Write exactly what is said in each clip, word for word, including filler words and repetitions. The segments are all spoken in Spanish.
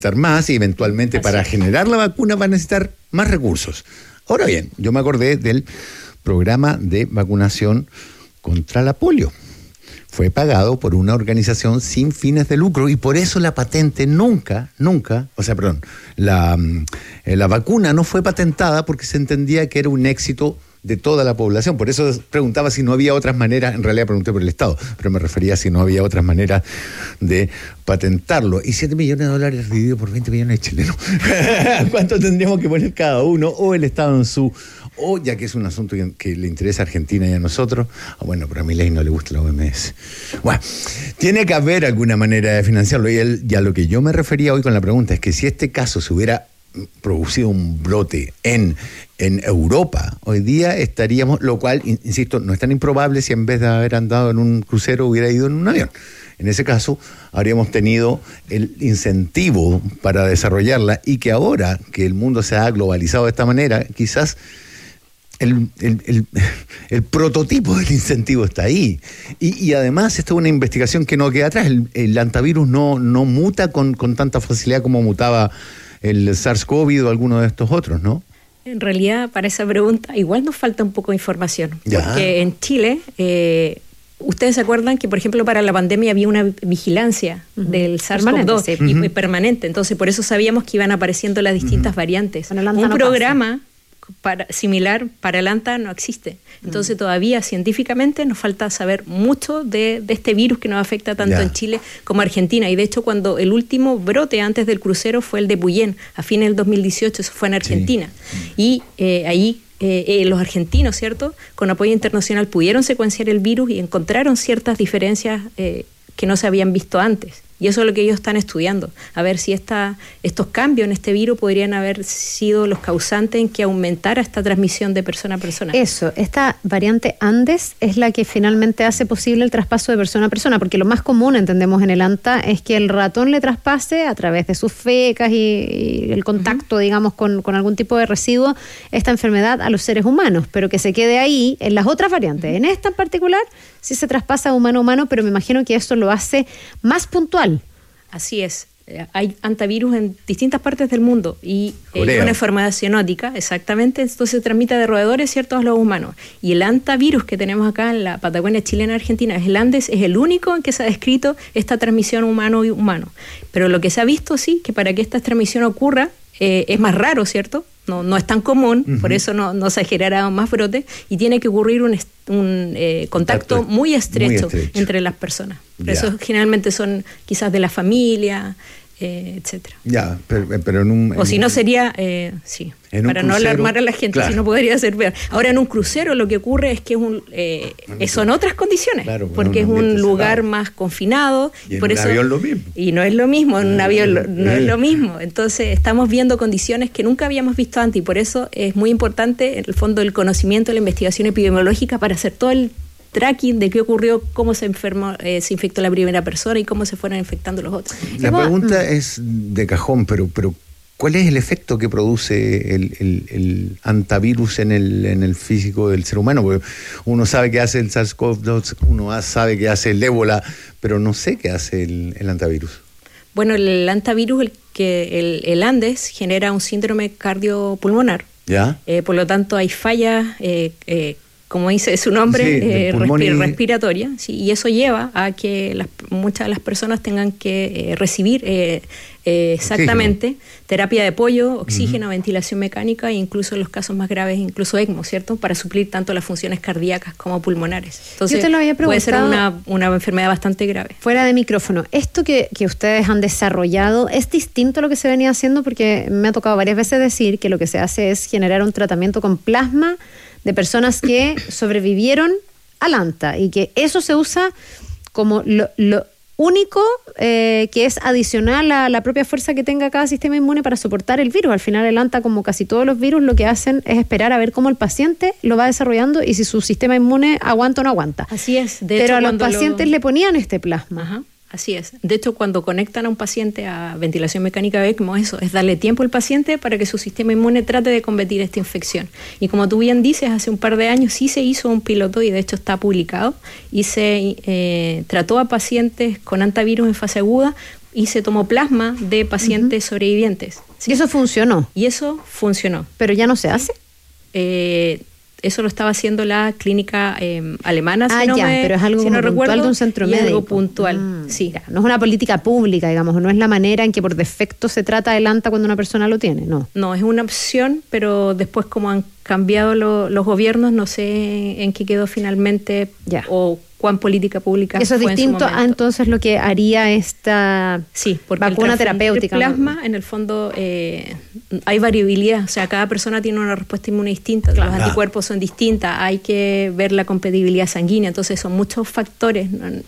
más y eventualmente Así para es. generar la vacuna va a necesitar más recursos. Ahora bien, yo me acordé del programa de vacunación contra la polio. Fue pagado por una organización sin fines de lucro y por eso la patente nunca, nunca, o sea, perdón, la, la vacuna no fue patentada porque se entendía que era un éxito de toda la población. Por eso preguntaba si no había otras maneras, en realidad pregunté por el Estado, pero me refería a si no había otras maneras de patentarlo. Y siete millones de dólares dividido por veinte millones de chilenos. ¿Cuánto tendríamos que poner cada uno? O el Estado en su... O ya que es un asunto que, que le interesa a Argentina y a nosotros, oh, bueno, pero a Milei no le gusta la O M S. Bueno, tiene que haber alguna manera de financiarlo. Y, él, y a lo que yo me refería hoy con la pregunta es que si este caso se hubiera producido un brote en, en Europa, hoy día estaríamos, lo cual, insisto, no es tan improbable si en vez de haber andado en un crucero hubiera ido en un avión. En ese caso, habríamos tenido el incentivo para desarrollarla y que ahora que el mundo se ha globalizado de esta manera, quizás El, el, el, el prototipo del incentivo está ahí. Y, y además, esta es una investigación que no queda atrás. El, el antivirus no, no muta con, con tanta facilidad como mutaba el SARS-CoV o alguno de estos otros, ¿no? En realidad, para esa pregunta, igual nos falta un poco de información. Ya. Porque en Chile, eh, ustedes se acuerdan que, por ejemplo, para la pandemia había una vigilancia uh-huh. del SARS-CoV dos sí. y, uh-huh. y permanente. Entonces, por eso sabíamos que iban apareciendo las distintas uh-huh. variantes. Un no programa... Pasa. Para, similar para el ANTA no existe. Entonces mm. todavía científicamente nos falta saber mucho de, de este virus que nos afecta tanto yeah. en Chile como Argentina. Y de hecho cuando el último brote antes del crucero fue el de Puyén, a fines del dos mil dieciocho, eso fue en Argentina. Sí. Y eh, ahí eh, eh, los argentinos, ¿cierto?, con apoyo internacional pudieron secuenciar el virus y encontraron ciertas diferencias eh, que no se habían visto antes. Y eso es lo que ellos están estudiando, a ver si esta, estos cambios en este virus podrían haber sido los causantes en que aumentara esta transmisión de persona a persona. Eso, esta variante Andes es la que finalmente hace posible el traspaso de persona a persona, porque lo más común, entendemos en el ANTA, es que el ratón le traspase a través de sus fecas y, y el contacto, uh-huh. digamos, con, con algún tipo de residuo, esta enfermedad a los seres humanos, pero que se quede ahí en las otras variantes. Uh-huh. En esta en particular, sí se traspasa humano a humano, pero me imagino que eso lo hace más puntual. Así es. Hay antivirus en distintas partes del mundo y es eh, una enfermedad zoonótica, exactamente, entonces se transmite de roedores, ¿cierto?, a los humanos. Y el antivirus que tenemos acá en la Patagonia chilena argentina, es el Andes, es el único en que se ha descrito esta transmisión humano y humano. Pero lo que se ha visto, sí, que para que esta transmisión ocurra, eh, es más raro, ¿cierto? No, no es tan común, uh-huh. por eso no, no se ha generado más brotes y tiene que ocurrir un, un eh, contacto, contacto muy, estrecho muy estrecho entre las personas. Por ya. Eso generalmente son quizás de la familia, eh, etcétera. Ya, pero, pero en un... O en si no sería, eh, sí, para no alarmar a la gente, claro. si no podría ser peor. Ahora en un crucero lo que ocurre es que es un, eh, son otras condiciones, claro, porque un es un lugar cerrado. Más confinado. Y en por un eso, avión lo mismo. Y no es lo mismo, en un avión lo, no es lo mismo. Entonces estamos viendo condiciones que nunca habíamos visto antes y por eso es muy importante, en el fondo, el conocimiento, la investigación epidemiológica para hacer todo el tracking de qué ocurrió, cómo se enfermó, eh, se infectó la primera persona y cómo se fueron infectando los otros. La pregunta es de cajón, pero, pero ¿cuál es el efecto que produce el, el, el antivirus en el, en el físico del ser humano? Porque uno sabe qué hace el SARS-CoV dos, uno sabe qué hace el ébola, pero no sé qué hace el, el antivirus. Bueno, el antivirus, el, que el, el Andes, genera un síndrome cardiopulmonar. ¿Ya? Eh, por lo tanto, hay fallas eh, eh, como dice su nombre, sí, eh, respir- y... respiratoria, ¿sí? Y eso lleva a que las, muchas de las personas tengan que eh, recibir eh, eh, exactamente oxígeno. Terapia de apoyo, oxígeno, uh-huh. ventilación mecánica e incluso en los casos más graves, incluso ECMO, ¿cierto? Para suplir tanto las funciones cardíacas como pulmonares. Entonces, yo te lo había puede ser una, una enfermedad bastante grave. Fuera de micrófono, esto que, que ustedes han desarrollado es distinto a lo que se venía haciendo, porque me ha tocado varias veces decir que lo que se hace es generar un tratamiento con plasma de personas que sobrevivieron al ANTA y que eso se usa como lo, lo único eh, que es adicional a la propia fuerza que tenga cada sistema inmune para soportar el virus. Al final el ANTA, como casi todos los virus, lo que hacen es esperar a ver cómo el paciente lo va desarrollando y si su sistema inmune aguanta o no aguanta. Así es. De Pero hecho, a los pacientes lo... le ponían este plasma. Ajá. Así es. De hecho, cuando conectan a un paciente a ventilación mecánica ECMO, eso es darle tiempo al paciente para que su sistema inmune trate de combatir esta infección. Y como tú bien dices, hace un par de años sí se hizo un piloto y de hecho está publicado y se eh, trató a pacientes con antivirus en fase aguda y se tomó plasma de pacientes uh-huh. sobrevivientes. ¿Sí? Y eso funcionó. Y eso funcionó. ¿Pero ya no se hace? Eh, eso lo estaba haciendo la clínica eh, alemana, ah, si no ya, me, pero es algo si como no puntual recuerdo, de un centro médico. Algo puntual, mm, sí. Ya, no es una política pública, digamos, no es la manera en que por defecto se trata el ANTA cuando una persona lo tiene, no. No, es una opción, pero después como han cambiado lo, los gobiernos, no sé en qué quedó finalmente ya. o cuán política pública eso es fue distinto a entonces lo que haría esta sí, porque vacuna el terapéutica. El plasma, ¿no? En el fondo, eh, hay variabilidad, o sea, cada persona tiene una respuesta inmune distinta, claro. Los anticuerpos son distintas, hay que ver la compatibilidad sanguínea, entonces son muchos factores,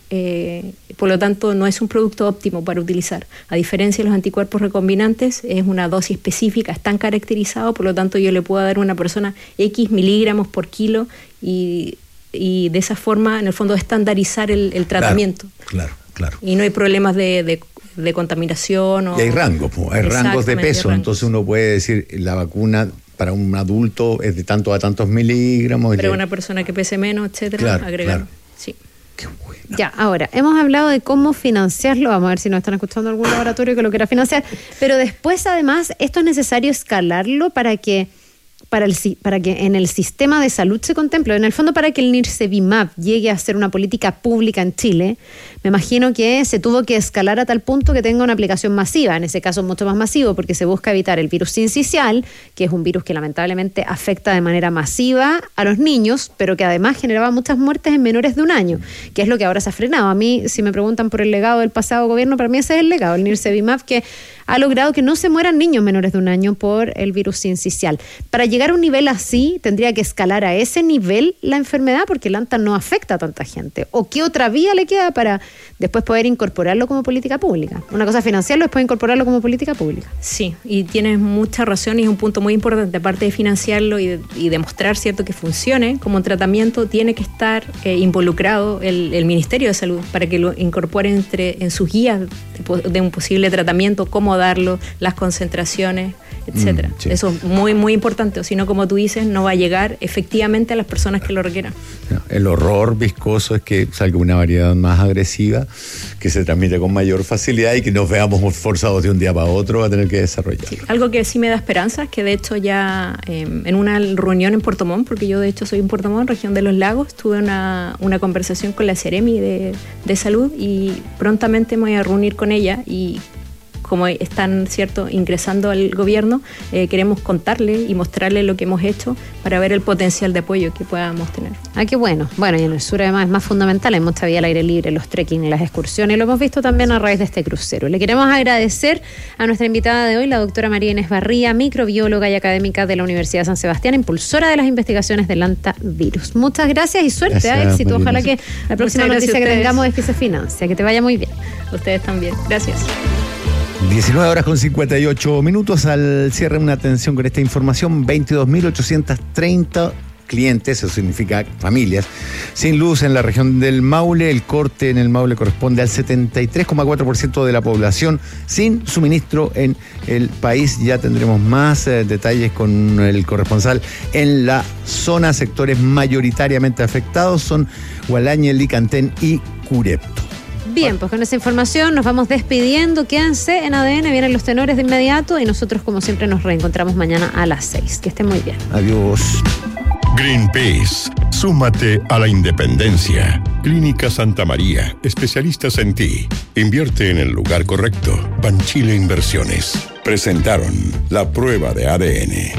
eh, por lo tanto no es un producto óptimo para utilizar. A diferencia de los anticuerpos recombinantes, es una dosis específica, están caracterizados, por lo tanto yo le puedo dar a una persona X miligramos por kilo y... y de esa forma, en el fondo, estandarizar el, el tratamiento. Claro, claro, claro. Y no hay problemas de, de, de contaminación. O... Y hay rangos, hay rangos de peso, rangos. Entonces uno puede decir, la vacuna para un adulto es de tanto a tantos miligramos. Para le... una persona que pese menos, etcétera, claro, agregar. Claro. Sí. Qué bueno. Ya, ahora, hemos hablado de cómo financiarlo, vamos a ver si nos están escuchando algún laboratorio que lo quiera financiar, pero después, además, esto es necesario escalarlo para que Para, el, para que en el sistema de salud se contemple, en el fondo para que el Nirsevimab llegue a ser una política pública en Chile, me imagino que se tuvo que escalar a tal punto que tenga una aplicación masiva, en ese caso mucho más masivo, porque se busca evitar el virus sincicial, que es un virus que lamentablemente afecta de manera masiva a los niños, pero que además generaba muchas muertes en menores de un año, que es lo que ahora se ha frenado. A mí, si me preguntan por el legado del pasado gobierno, para mí ese es el legado, el Nirsevimab, que ha logrado que no se mueran niños menores de un año por el virus sincicial. Para llegar a un nivel así, tendría que escalar a ese nivel la enfermedad, porque el ANTA no afecta a tanta gente. ¿O qué otra vía le queda para después poder incorporarlo como política pública? Una cosa es financiarlo, después incorporarlo como política pública. Sí, y tienes mucha razón, y es un punto muy importante. Aparte de financiarlo y, de, y demostrar, cierto, que funcione como un tratamiento, tiene que estar eh, involucrado el, el Ministerio de Salud para que lo incorpore entre, en sus guías de, de un posible tratamiento, cómo darlo, las concentraciones, etcétera. Mm, sí. Eso es muy, muy importante, o si no, como tú dices, no va a llegar efectivamente a las personas que lo requieran. El horror viscoso es que salga una variedad más agresiva, que se transmite con mayor facilidad y que nos veamos forzados de un día para otro a tener que desarrollar. Sí. Algo que sí me da esperanza es que de hecho ya eh, en una reunión en Puerto Montt, porque yo de hecho soy en Puerto Montt, región de los lagos, tuve una, una conversación con la Seremi de, de Salud y prontamente me voy a reunir con ella y como están, cierto, ingresando al gobierno, eh, queremos contarle y mostrarle lo que hemos hecho para ver el potencial de apoyo que podamos tener. Ah, qué bueno. Bueno, y en el sur además es más fundamental, hay mucha vía al aire libre, los trekking, las excursiones, lo hemos visto también a raíz de este crucero. Le queremos agradecer a nuestra invitada de hoy, la doctora María Inés Barría, microbióloga y académica de la Universidad de San Sebastián, impulsora de las investigaciones del hantavirus. Muchas gracias y suerte, gracias, a éxito. Ojalá que la próxima noticia que tengamos es que se financia, que te vaya muy bien. Ustedes también. Gracias. diecinueve horas con cincuenta y ocho minutos. Al cierre, una atención con esta información: veintidós mil ochocientos treinta clientes, eso significa familias, sin luz en la región del Maule. El corte en el Maule corresponde al setenta y tres coma cuatro por ciento de la población sin suministro en el país. Ya tendremos más eh, detalles con el corresponsal en la zona. Sectores mayoritariamente afectados son Gualañe, Licantén y Curepto. Bien, pues con esa información nos vamos despidiendo. Quédense en A D N, vienen los tenores de inmediato y nosotros, como siempre, nos reencontramos mañana a las seis. Que estén muy bien. Adiós. Greenpeace, súmate a la independencia. Clínica Santa María, especialistas en ti. Invierte en el lugar correcto. Banchile Inversiones. Presentaron la prueba de A D N.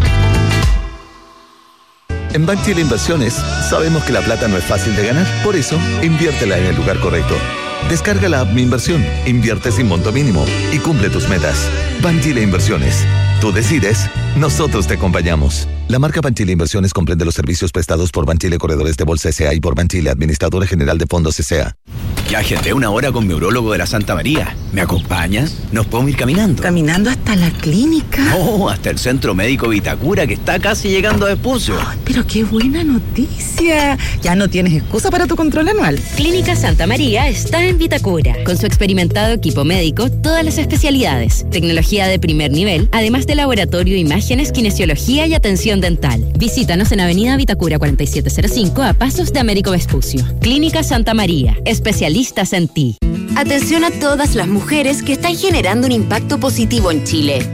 En Banchile Inversiones sabemos que la plata no es fácil de ganar. Por eso, inviértela en el lugar correcto. Descarga la app Mi Inversión, invierte sin monto mínimo y cumple tus metas. Banchile Inversiones. Tú decides, nosotros te acompañamos. La marca Banchile Inversiones comprende los servicios prestados por Banchile Corredores de Bolsa S A y por Banchile Administradora General de Fondos S A. Ya agendé una hora con mi urólogo de la Santa María. ¿Me acompañas? ¿Nos podemos ir caminando? ¿Caminando hasta la clínica? No, hasta el Centro Médico Vitacura, que está casi llegando a Vespucio. Oh, pero qué buena noticia. Ya no tienes excusa para tu control anual. Clínica Santa María está en Vitacura. Con su experimentado equipo médico, todas las especialidades, tecnología de primer nivel, además de laboratorio, imágenes, kinesiología y atención dental. Visítanos en Avenida Vitacura cuarenta y siete cero cinco, a pasos de Américo Vespucio. Clínica Santa María, especialista especialistas en ti. Atención a todas las mujeres que están generando un impacto positivo en Chile.